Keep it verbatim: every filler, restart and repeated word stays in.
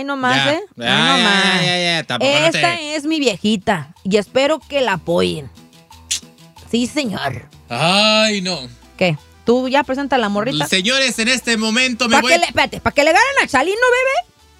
Ay, nomás, Ya. ¿eh? Ya, Ay, ya, nomás. ya, ya, ya, tampoco no Esta te- es mi viejita y espero que la apoyen. Sí, señor. Ay, no. ¿Qué? ¿Tú ya presentas la morrita? Señores, en este momento me ¿Para voy... que le, espérate, ¿para que le ganen a Chalino, bebé?